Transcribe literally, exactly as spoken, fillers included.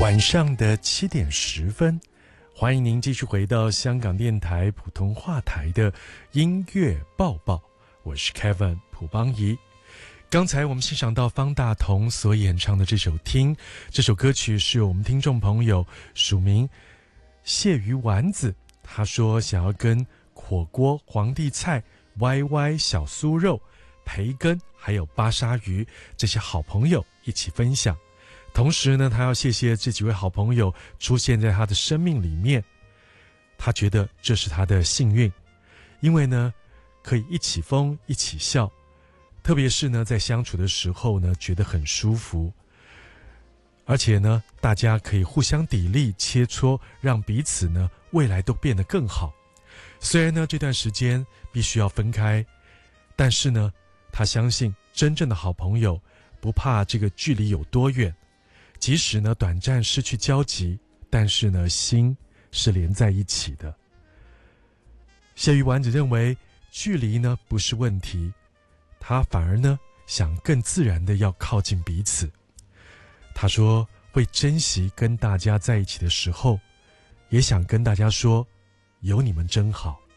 晚上的七点十分，欢迎您继续回到香港电台普通话台的音乐报报，我是 Kevin 蒲邦仪。刚才我们欣赏到方大同所演唱的这首《听》，这首歌曲是由我们听众朋友署名蟹鱼丸子，他说想要跟火锅、皇帝菜、歪歪小酥肉、培根还有巴沙鱼这些好朋友一起分享。同时呢，他要谢谢这几位好朋友出现在他的生命里面，他觉得这是他的幸运，因为呢可以一起疯一起笑，特别是呢在相处的时候呢觉得很舒服，而且呢大家可以互相砥砺切磋，让彼此呢未来都变得更好。虽然呢这段时间必须要分开，但是呢他相信真正的好朋友不怕这个距离有多远，即使呢短暂失去交集，但是呢心是连在一起的。蟹鱼丸子认为距离呢不是问题，他反而呢想更自然的要靠近彼此。他说会珍惜跟大家在一起的时候，也想跟大家说有你们真好。